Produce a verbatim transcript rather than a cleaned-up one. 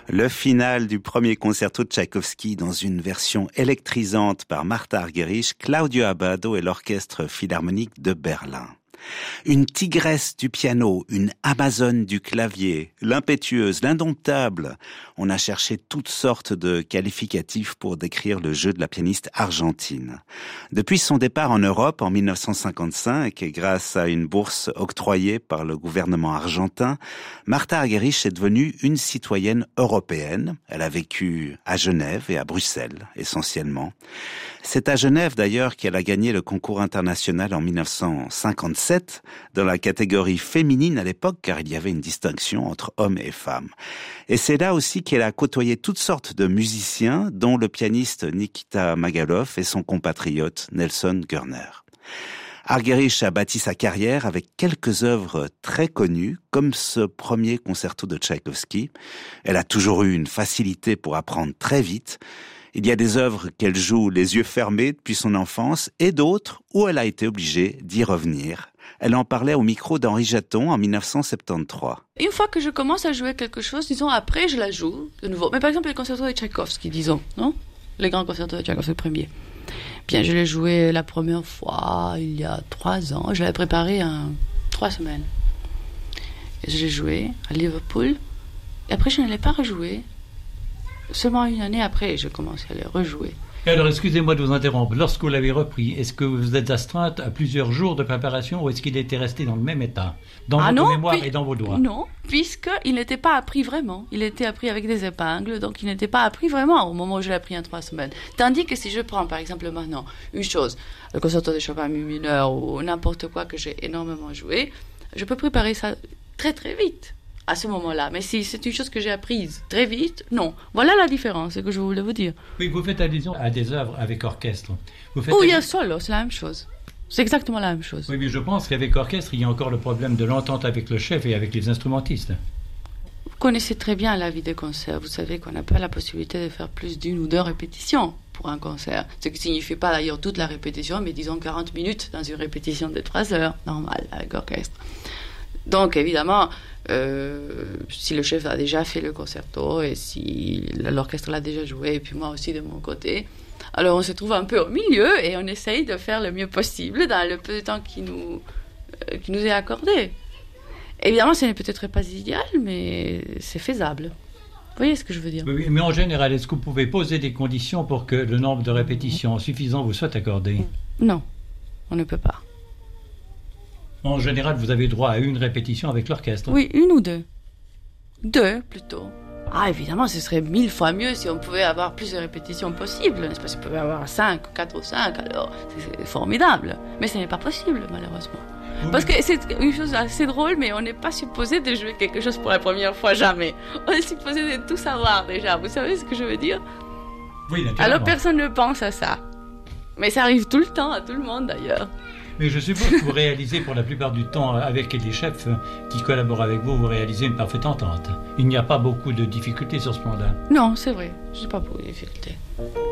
Le final du premier concerto de Tchaïkovski dans une version électrisante par Martha Argerich, Claudio Abbado et l'Orchestre Philharmonique de Berlin. Une tigresse du piano, une amazone du clavier, l'impétueuse, l'indomptable. On a cherché toutes sortes de qualificatifs pour décrire le jeu de la pianiste argentine. Depuis son départ en Europe en mille neuf cent cinquante-cinq, et grâce à une bourse octroyée par le gouvernement argentin, Martha Argerich est devenue une citoyenne européenne. Elle a vécu à Genève et à Bruxelles, essentiellement. C'est à Genève d'ailleurs qu'elle a gagné le concours international en mille neuf cent cinquante-sept dans la catégorie féminine à l'époque, car il y avait une distinction entre hommes et femmes. Et c'est là aussi qu'elle a côtoyé toutes sortes de musiciens, dont le pianiste Nikita Magalov et son compatriote Nelson Görner. Argerich a bâti sa carrière avec quelques œuvres très connues, comme ce premier concerto de Tchaïkovski. Elle a toujours eu une facilité pour apprendre très vite. Il y a des œuvres qu'elle joue les yeux fermés depuis son enfance et d'autres où elle a été obligée d'y revenir. Elle en parlait au micro d'Henri Jaton en mille neuf cent soixante-treize. Une fois que je commence à jouer quelque chose, disons, après je la joue de nouveau. Mais par exemple, le concerto de Tchaïkovski, disons, non ? Les grands concertos de Tchaïkovski, le premier. Bien, je l'ai joué la première fois il y a trois ans. Je l'avais préparé en trois semaines. Et je l'ai joué à Liverpool. Et après, je ne l'ai pas rejoué. Seulement une année après, je commence à les rejouer. Alors, excusez-moi de vous interrompre. Lorsque vous l'avez repris, est-ce que vous êtes astreinte à plusieurs jours de préparation ou est-ce qu'il était resté dans le même état, dans ah votre non, mémoire puis, et dans vos doigts? Non, puisqu'il n'était pas appris vraiment. Il était appris avec des épingles, donc il n'était pas appris vraiment au moment où je l'ai appris en trois semaines. Tandis que si je prends, par exemple, maintenant, une chose, le concerto de Chopin mi mineur ou n'importe quoi que j'ai énormément joué, je peux préparer ça très très vite. À ce moment-là. Mais si c'est une chose que j'ai apprise très vite, non. Voilà la différence, c'est ce que je voulais vous dire. Oui, vous faites allusion à des œuvres avec orchestre. Vous faites Ou il y allusion... a solo, c'est la même chose. C'est exactement la même chose. Oui, mais je pense qu'avec orchestre, il y a encore le problème de l'entente avec le chef et avec les instrumentistes. Vous connaissez très bien la vie des concerts. Vous savez qu'on n'a pas la possibilité de faire plus d'une ou deux répétitions pour un concert. Ce qui ne signifie pas d'ailleurs toute la répétition, mais disons quarante minutes dans une répétition de trois heures, normale, avec orchestre. Donc, évidemment, euh, si le chef a déjà fait le concerto et si l'orchestre l'a déjà joué, et puis moi aussi de mon côté, alors on se trouve un peu au milieu et on essaye de faire le mieux possible dans le peu de temps qui nous, euh, qui nous est accordé. Évidemment, ce n'est peut-être pas idéal, mais c'est faisable. Vous voyez ce que je veux dire? Oui, mais en général, est-ce que vous pouvez poser des conditions pour que le nombre de répétitions suffisant vous soit accordé? Non, on ne peut pas. En général, vous avez droit à une répétition avec l'orchestre. Oui, une ou deux. Deux, plutôt. Ah, évidemment, ce serait mille fois mieux si on pouvait avoir plus de répétitions possibles. N'est-ce pas? Si on pouvait avoir cinq, quatre ou cinq, alors c'est formidable. Mais ce n'est pas possible, malheureusement. Oui. Parce que c'est une chose assez drôle, mais on n'est pas supposé de jouer quelque chose pour la première fois, jamais. On est supposé de tout savoir déjà. Vous savez ce que je veux dire? Oui, naturellement. Alors personne ne pense à ça. Mais ça arrive tout le temps, à tout le monde d'ailleurs. Mais je suppose que vous réalisez pour la plupart du temps avec les chefs qui collaborent avec vous, vous réalisez une parfaite entente. Il n'y a pas beaucoup de difficultés sur ce plan-là. Non, c'est vrai. Je n'ai pas beaucoup de difficultés.